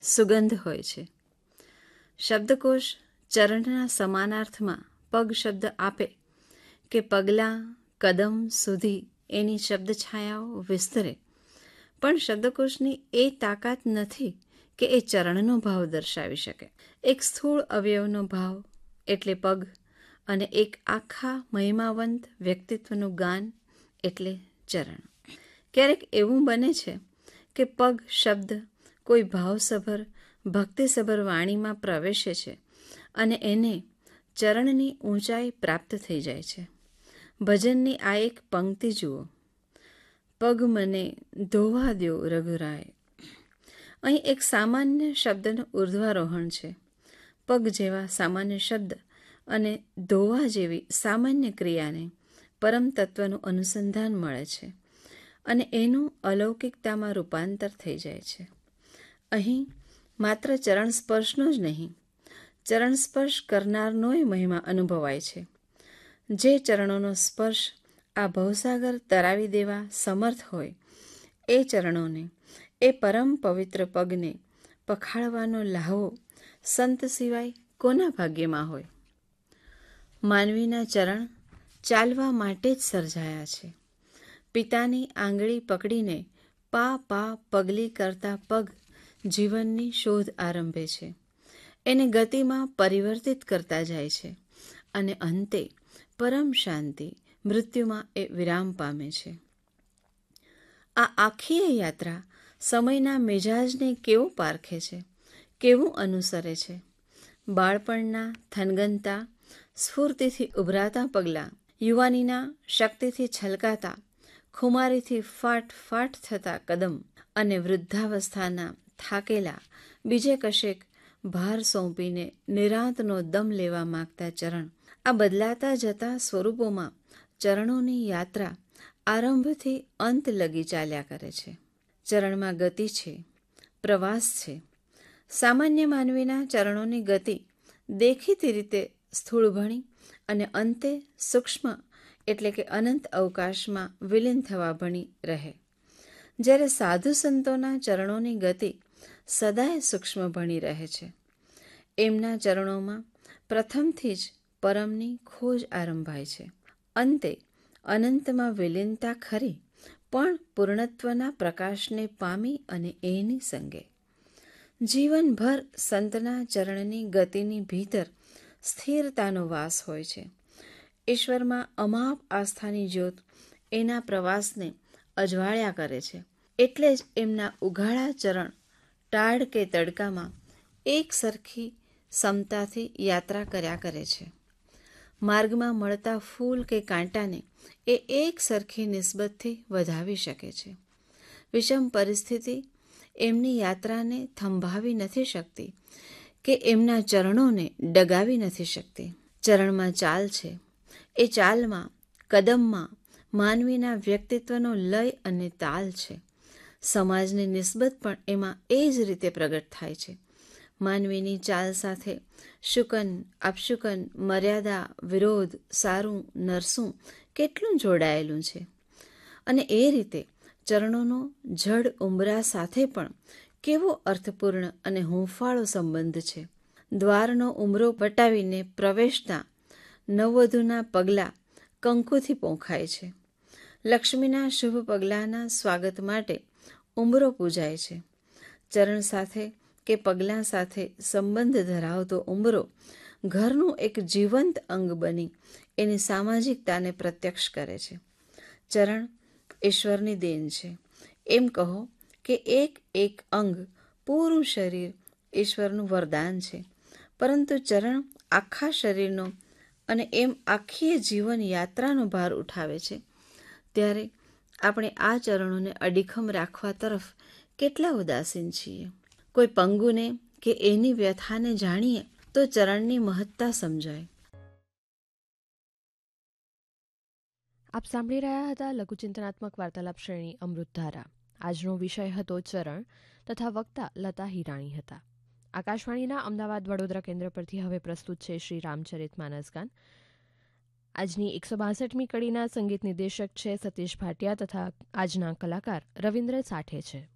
સુગંધ હોય છે. શબ્દકોશ ચરણના સમાનાર્થમાં પગ શબ્દ આપે કે પગલાં કદમ સુધી એની શબ્દછાયાઓ વિસ્તરે, પણ શબ્દકોશની એ તાકાત નથી કે એ ચરણનો ભાવ દર્શાવી શકે. એક સ્થૂળ અવયવનો ભાવ એટલે પગ, અને એક આખા મહિમાવંત વ્યક્તિત્વનું ગાન એટલે ચરણ. ક્યારેક એવું બને છે કે પગ શબ્દ કોઈ ભાવસભર, ભક્તિસભર વાણીમાં પ્રવેશે છે અને એને ચરણની ઊંચાઈ પ્રાપ્ત થઈ જાય છે. ભજનની આ એક પંક્તિ જુઓ: પગ મને ધોવા દ્યો રઘુરાય. અહીં એક સામાન્ય શબ્દનું ઉર્ધ્વારોહણ છે. પગ જેવા સામાન્ય શબ્દ અને ધોવા જેવી સામાન્ય ક્રિયાને પરમ તત્વનું અનુસંધાન મળે છે અને એનું અલૌકિકતામાં રૂપાંતર થઈ જાય છે. અહીં માત્ર ચરણ સ્પર્શનો જ નહીં, ચરણ સ્પર્શ કરનારનોય મહિમા અનુભવાય છે. જે ચરણોનો સ્પર્શ આ ભવસાગર તરાવી દેવા સમર્થ હોય, એ ચરણોને, એ પરમ પવિત્ર પગને પખાળવાનો લ્હાવો સંત સિવાય કોના ભાગ્યમાં હોય? માનવીના ચરણ ચાલવા માટે જ સર્જાયા છે. પિતાની આંગળી પકડીને પા પા પગલી કરતા પગ જીવનની શોધ આરંભે છે, એને ગતિમાં પરિવર્તિત કરતા જાય છે અને અંતે પરમ શાંતિ મૃત્યુમાં એ વિરામ પામે છે. આ આખી યાત્રા સમયના મિજાજને કેવું પારખે છે, કેવું અનુસરે છે. બાળપણના થનગનતા સ્ફૂર્તિથી ઉભરાતા પગલાં, યુવાનીના શક્તિથી છલકાતા, ખુમારીથી ફાટ ફાટ થતા કદમ અને વૃદ્ધાવસ્થાના થાકેલા બીજે કશેક ભાર સોંપીને નિરાંતનો દમ લેવા માગતા ચરણ. આ બદલાતા જતા સ્વરૂપોમાં ચરણોની યાત્રા આરંભથી અંત લગી ચાલ્યા કરે છે. ચરણમાં ગતિ છે, પ્રવાસ છે. સામાન્ય માનવીના ચરણોની ગતિ દેખીતી રીતે સ્થૂળ ભણી અને અંતે સૂક્ષ્મ એટલે કે અનંત અવકાશમાં વિલીન થવા ભણી રહે, જ્યારે સાધુ સંતોના ચરણોની ગતિ સદાય સૂક્ષ્મ ભણી રહે છે. એમના ચરણોમાં પ્રથમથી જ પરમની ખોજ આરંભાય છે. અંતે અનંતમાં વિલીનતા ખરી, પણ પૂર્ણત્વના પ્રકાશને પામી અને એની સંગે જીવનભર સંતના ચરણની ગતિની ભીતર સ્થિરતાનો વાસ હોય છે. ઈશ્વરમાં અમાપ આસ્થાની જ્યોત એના પ્રવાસને અજવાળ્યા કરે છે. એટલે જ એમના ઉઘાડા ચરણ ટાઢ કે તડકામાં એક સરખી સમતાથી યાત્રા કર્યા કરે છે. માર્ગમાં મળતા ફૂલ કે કાંટાને એ એક સરખી નિસ્બતથી વધાવી શકે છે. વિષમ પરિસ્થિતિ એમની યાત્રાને થંભાવી નથી શકતી કે એમના ચરણોને ડગાવી નથી શકતી. ચરણમાં ચાલ છે. એ ચાલમાં, કદમમાં માનવીના વ્યક્તિત્વનો લય અને તાલ છે. સમાજની નિસ્બત પણ એમાં એ જ રીતે પ્રગટ થાય છે. માનવીની ચાલ સાથે શુકન, આપશુકન, મર્યાદા, વિરોધ, સારું, નરસું કેટલું જોડાયેલું છે. અને એ રીતે ચરણોનો જડ ઉંબરા સાથે પણ કેવો અર્થપૂર્ણ અને હૂંફાળો સંબંધ છે. દ્વારનો ઉંબરો વટાવીને પ્રવેશતા નવવધૂના પગલાં કંકુથી પોંખાય છે. લક્ષ્મીના શુભ પગલાંના સ્વાગત માટે ઉંબરો પૂજાય છે. ચરણ સાથે કે પગલાં સાથે સંબંધ ધરાવતો ઉંબરો ઘરનું એક જીવંત અંગ બની એની સામાજિકતાને પ્રત્યક્ષ કરે છે. ચરણ ઈશ્વરની દેન છે. એમ કહો કે એક એક અંગ, પૂરું શરીર ઈશ્વરનું વરદાન છે. પરંતુ ચરણ આખા શરીરનો અને એમ આખી જીવન યાત્રાનો ભાર ઉઠાવે છે. ત્યારે આપણે આ ચરણોને અડીખમ રાખવા તરફ કેટલા ઉદાસીન છીએ. કોઈ પંગુને કે એની વ્યથાને જાણીએ તો ચરણની મહત્તા સમજાય. આપ સાંભળી રહ્યા હતા લઘુચિંતનાત્મક વાર્તાલાપ શ્રેણી અમૃતધારા. આજનો વિષય હતો ચરણ તથા વક્તા લતા હિરાણી હતા. આકાશવાણીના અમદાવાદ વડોદરા કેન્દ્ર પરથી હવે પ્રસ્તુત છે શ્રી રામચરિત માનસ ગાન. આજની 162મી કડીના સંગીત નિર્દેશક છે સતીશ ભાટિયા તથા આજના કલાકાર રવિન્દ્ર સાઠે છે.